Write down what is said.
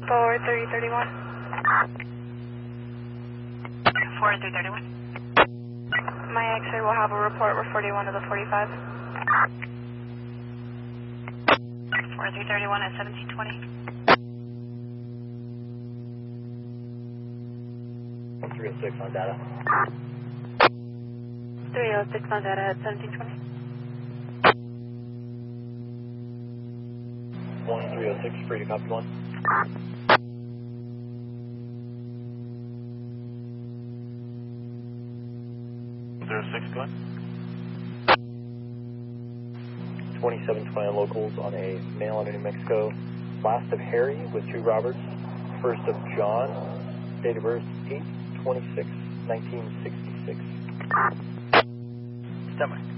Forward 331. Forward 331. My X-ray will have a report. We're 41 to the 45. Forward 331 at 1720. 306 on data. 306 on data at 1720. 1306, free to copy 1. Go ahead. 2720 on locals on a mail under New Mexico. Last of Harry with 2 Roberts. First of John, date of birth 8/26/1966. Stand by.